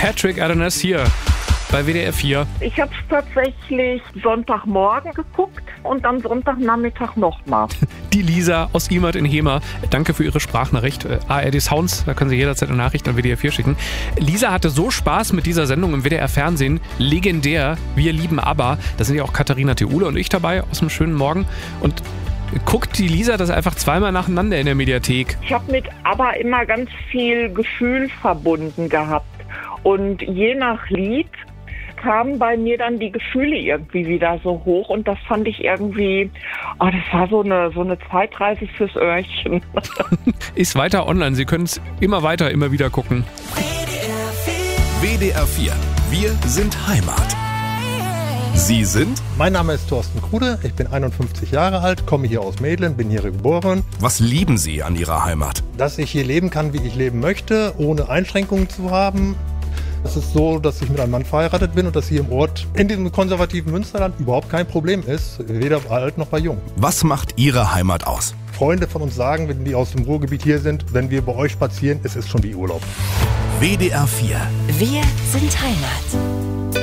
Patrick Adams hier bei WDR 4. Ich habe es tatsächlich Sonntagmorgen geguckt und dann Sonntagnachmittag nochmal. Die Lisa aus Imert in Hemer. Danke für Ihre Sprachnachricht. ARD Sounds, da können Sie jederzeit eine Nachricht an WDR 4 schicken. Lisa hatte so Spaß mit dieser Sendung im WDR Fernsehen. Legendär. Wir lieben ABBA. Da sind ja auch Katharina Theule und ich dabei aus dem schönen Morgen. Und guckt die Lisa das einfach zweimal nacheinander in der Mediathek. Ich habe mit ABBA immer ganz viel Gefühl verbunden gehabt. Und je nach Lied kamen bei mir dann die Gefühle irgendwie wieder so hoch und das fand ich irgendwie, das war so eine Zeitreise fürs Öhrchen. Ist weiter online, Sie können es immer wieder gucken. WDR 4, wir sind Heimat. Sie sind? Mein Name ist Thorsten Krude, ich bin 51 Jahre alt, komme hier aus Medlen, bin hier geboren. Was lieben Sie an Ihrer Heimat? Dass ich hier leben kann, wie ich leben möchte, ohne Einschränkungen zu haben. Es ist so, dass ich mit einem Mann verheiratet bin und dass hier im Ort, in diesem konservativen Münsterland, überhaupt kein Problem ist, weder bei alt noch bei jung. Was macht Ihre Heimat aus? Freunde von uns sagen, wenn die aus dem Ruhrgebiet hier sind, wenn wir bei euch spazieren, es ist schon wie Urlaub. WDR 4. Wir sind Heimat.